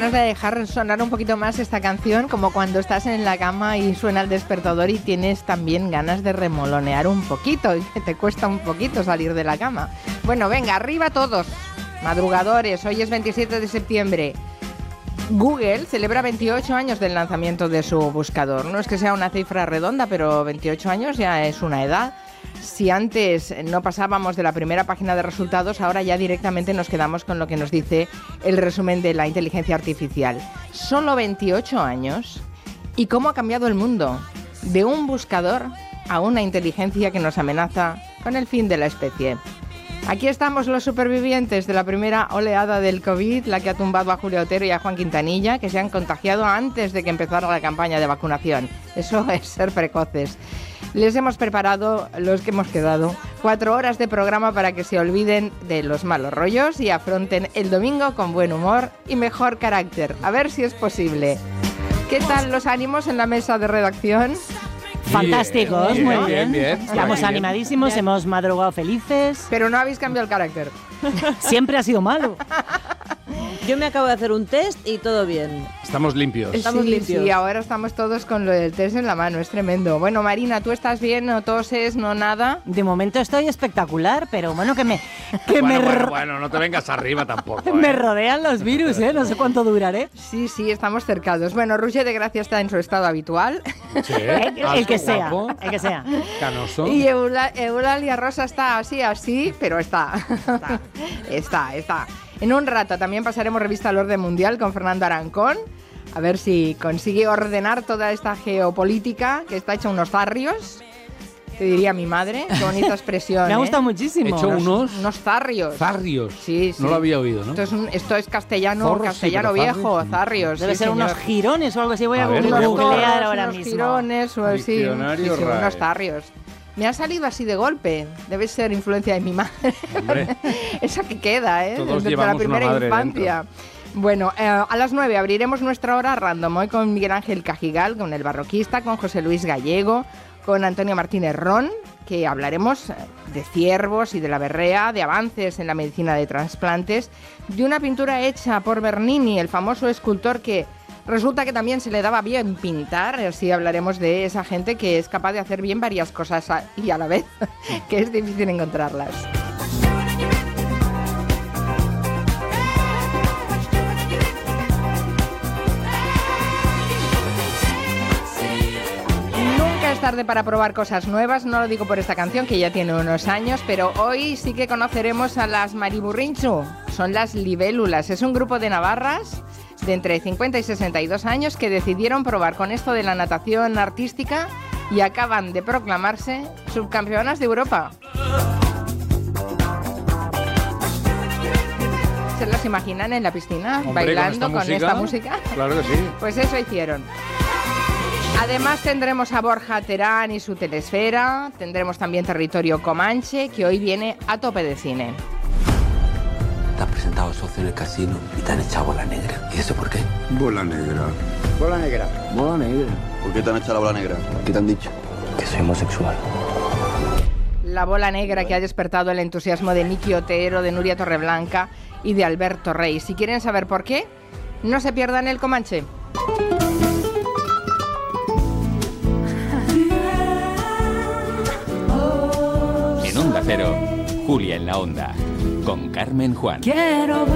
ganas de dejar sonar un poquito más esta canción, como cuando estás en la cama y suena el despertador y tienes también ganas de remolonear un poquito y que te cuesta un poquito salir de la cama. Bueno, venga, arriba todos, madrugadores, hoy es 27 de septiembre. Google celebra 28 años del lanzamiento de su buscador. No es que sea una cifra redonda, pero 28 años ya es una edad. Si antes no pasábamos de la primera página de resultados, ahora ya directamente nos quedamos con lo que nos dice el resumen de la inteligencia artificial. Solo 28 años. ¿Y cómo ha cambiado el mundo? De un buscador a una inteligencia que nos amenaza con el fin de la especie. Aquí estamos los supervivientes de la primera oleada del COVID, la que ha tumbado a Julio Otero y a Juan Quintanilla, que se han contagiado antes de que empezara la campaña de vacunación. Eso es ser precoces. Les hemos preparado, los que hemos quedado, 4 horas de programa para que se olviden de los malos rollos y afronten el domingo con buen humor y mejor carácter. A ver si es posible. ¿Qué tal los ánimos en la mesa de redacción? Fantásticos, muy bien. Estamos bien. animadísimos, hemos madrugado felices. Pero no habéis cambiado el carácter. Siempre ha sido malo. Yo me acabo de hacer un test y todo bien. Estamos limpios. Estamos limpios. Sí, ahora estamos todos con lo del test en la mano, es tremendo. Bueno, Marina, ¿tú estás bien? ¿No toses? ¿No nada? De momento estoy espectacular, pero bueno, Bueno, no te vengas arriba tampoco. me rodean los virus, no sé cuánto duraré. Sí, estamos cercados. Bueno, Roger de Gracia está en su estado habitual. Sí, El que sea, guapo, el que sea. canoso. Y Eulalia Rosa está así, pero está. Está. En un rato también pasaremos revista al orden mundial con Fernando Arancón. A ver si consigue ordenar toda esta geopolítica que está hecha unos zarrios. Te diría mi madre. Qué bonita expresión. Me ha gustado muchísimo. He hecho unos zarrios. zarrios. Sí. No lo había oído, ¿no? Esto es castellano, Zorros, castellano sí, pero viejo, zarrios. zarrios. Debe sí, ser señor. unos girones o algo así. Voy a ver, googlear Unos ahora unos mismo. girones o así. Diccionario Sí, RAE. unos zarrios. Me ha salido así de golpe. Debe ser influencia de mi madre. Hombre. Esa que queda, Todos desde la llevamos primera una madre infancia. Bueno, a las 9 abriremos nuestra hora random hoy con Miguel Ángel Cajigal, con el barroquista, con José Luis Gallego, con Antonio Martínez Ron, que hablaremos de ciervos y de la berrea, de avances en la medicina de trasplantes, de una pintura hecha por Bernini, el famoso escultor que resulta que también se le daba bien pintar. Así hablaremos de esa gente que es capaz de hacer bien varias cosas y a la vez, que es difícil encontrarlas. Nunca es tarde para probar cosas nuevas, no lo digo por esta canción que ya tiene unos años, pero hoy sí que conoceremos a las Mariburrinchu. Son las libélulas, es un grupo de navarras de entre 50 y 62 años que decidieron probar con esto de la natación artística y acaban de proclamarse subcampeonas de Europa. ¿Se las imaginan en la piscina, Hombre, bailando con esta música? Claro que sí. Pues eso hicieron. Además tendremos a Borja Terán y su telesfera, tendremos también Territorio Comanche, que hoy viene a tope de cine. Te has presentado socio en el casino y te han echado bola negra. ¿Y eso por qué? Bola negra. Bola negra. Bola negra. ¿Por qué te han echado la bola negra? ¿Qué te han dicho? Que soy homosexual. La bola negra que ha despertado el entusiasmo de Miki Otero, de Nuria Torreblanca y de Alberto Rey. Si quieren saber por qué, no se pierdan el Comanche. En Onda Cero, Julia en la Onda, con Carmen Juan.